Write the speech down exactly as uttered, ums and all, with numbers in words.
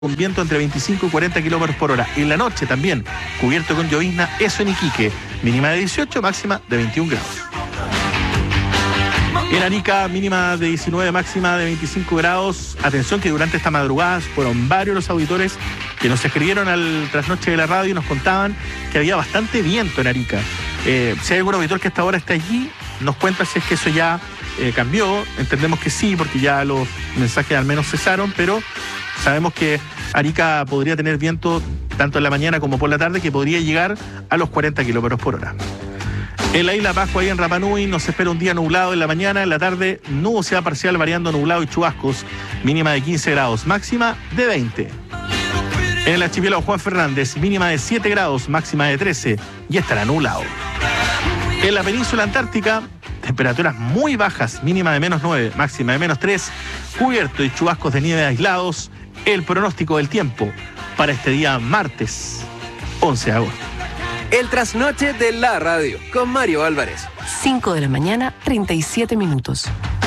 un viento entre veinticinco y cuarenta kilómetros por hora. En la noche también, cubierto con llovizna, eso en Iquique. Mínima de dieciocho, máxima de veintiún grados. En Arica, mínima de diecinueve, máxima de veinticinco grados. Atención que durante esta madrugada fueron varios los auditores que nos escribieron al trasnoche de la radio y nos contaban que había bastante viento en Arica. Eh, si hay algún auditor que hasta ahora está allí, nos cuenta si es que eso ya eh, cambió. Entendemos que sí, porque ya los mensajes al menos cesaron, pero sabemos que Arica podría tener viento tanto en la mañana como por la tarde, que podría llegar a los cuarenta kilómetros por hora. En la isla Pascua, ahí en Rapa Nui, nos espera un día nublado en la mañana, en la tarde nubosidad parcial variando nublado y chubascos, mínima de quince grados, máxima de veinte. En el archipiélago Juan Fernández, mínima de siete grados, máxima de trece, y estará nublado. En la península antártica, temperaturas muy bajas, mínima de menos nueve, máxima de menos tres, cubierto y chubascos de nieve aislados. El pronóstico del tiempo para este día martes once de agosto. El trasnoche de la radio con Mario Álvarez. cinco de la mañana, treinta y siete minutos.